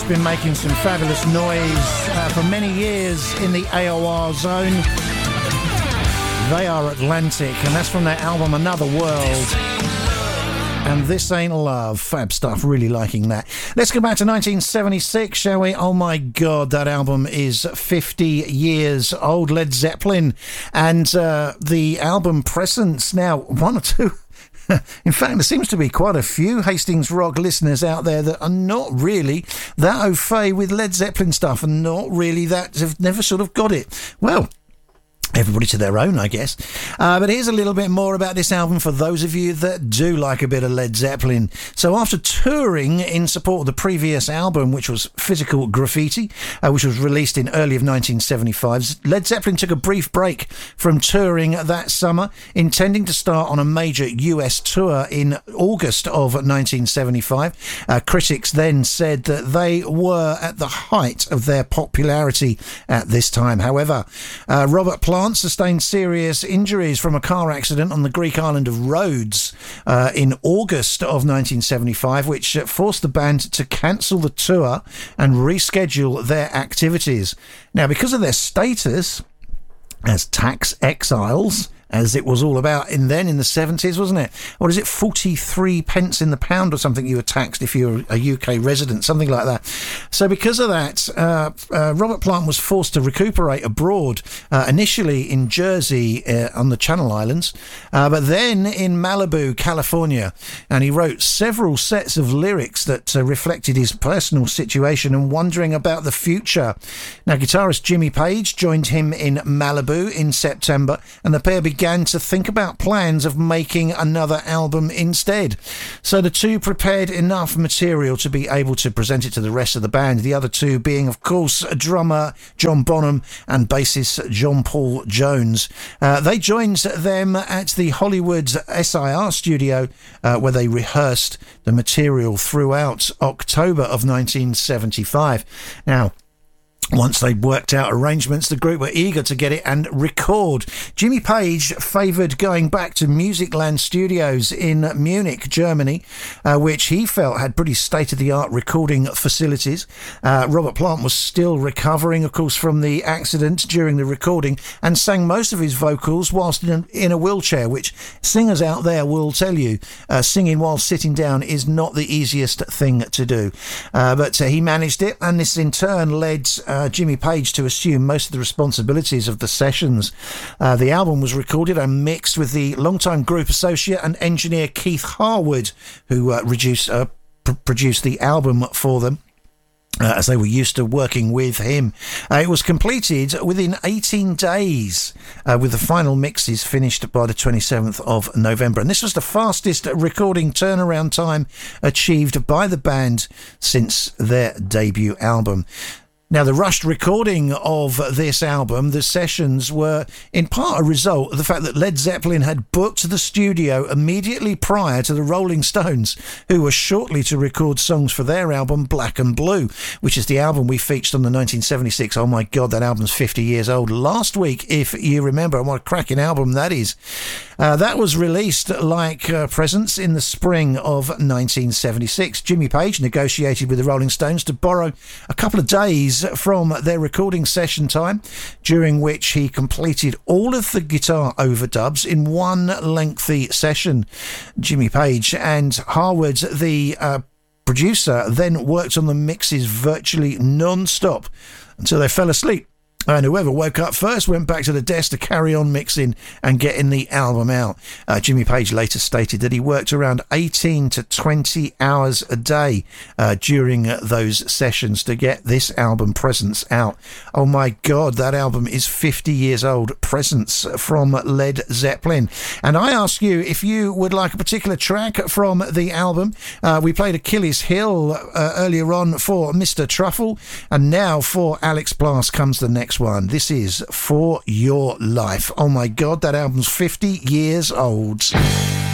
been making some fabulous noise for many years in the AOR zone. They are Atlantic, and that's from their album Another World. And This Ain't Love. Fab stuff, really liking that. Let's go back to 1976, shall we? Oh my God, that album is 50 years old. Led Zeppelin. And the album Presence, now one or two... In fact, there seems to be quite a few Hastings Rock listeners out there that are not really that au fait with Led Zeppelin stuff and not really that, have never sort of got it. Well, everybody to their own, I guess. But here's a little bit more about this album for those of you that do like a bit of Led Zeppelin. So after touring in support of the previous album, which was Physical Graffiti, which was released in early of 1975, Led Zeppelin took a brief break from touring that summer, intending to start on a major US tour in August of 1975. Critics then said that they were at the height of their popularity at this time. However, Robert Plant sustained serious injuries from a car accident on the Greek island of Rhodes in August of 1975, which forced the band to cancel the tour and reschedule their activities. Now, because of their status as tax exiles, as it was all about in the 70s, wasn't it? What is it, 43 pence in the pound or something you were taxed if you were a UK resident, something like that. So because of that, Robert Plant was forced to recuperate abroad, initially in Jersey on the Channel Islands, but then in Malibu, California. And he wrote several sets of lyrics that reflected his personal situation and wondering about the future. Now, guitarist Jimmy Page joined him in Malibu in September, and the pair began to think about plans of making another album instead. So the two prepared enough material to be able to present it to the rest of the band, the other two being, of course, drummer John Bonham and bassist John Paul Jones. They joined them at the Hollywood SIR studio, where they rehearsed the material throughout October of 1975. Now, once they'd worked out arrangements, the group were eager to get it and record. Jimmy Page favoured going back to Musicland Studios in Munich, Germany, which he felt had pretty state-of-the-art recording facilities. Robert Plant was still recovering, of course, from the accident during the recording and sang most of his vocals whilst in a wheelchair, which singers out there will tell you, singing while sitting down is not the easiest thing to do. But he managed it, and this in turn led Jimmy Page to assume most of the responsibilities of the sessions. The album was recorded and mixed with the longtime group associate and engineer Keith Harwood, who produced the album for them. As they were used to working with him. It was completed within 18 days, with the final mixes finished by the 27th of November. And this was the fastest recording turnaround time achieved by the band since their debut album. Now, the rushed recording of this album, the sessions, were in part a result of the fact that Led Zeppelin had booked the studio immediately prior to the Rolling Stones, who were shortly to record songs for their album Black and Blue, which is the album we featured on the 1976. Oh my God, that album's 50 years old last week, if you remember. What a cracking album that is. That was released like Presence in the spring of 1976. Jimmy Page negotiated with the Rolling Stones to borrow a couple of days from their recording session time, during which he completed all of the guitar overdubs in one lengthy session. Jimmy Page and Harwood, the producer, then worked on the mixes virtually non-stop until they fell asleep. And whoever woke up first went back to the desk to carry on mixing and getting the album out. Jimmy Page later stated that he worked around 18 to 20 hours a day during those sessions to get this album, Presence, out. Oh my God, that album is 50 years old, Presence from Led Zeppelin. And I ask you if you would like a particular track from the album. We played Achilles Hill earlier on for Mr. Truffle, and now for Alex Blas comes the next one. This is For Your Life. Oh my God, that album's 50 years old.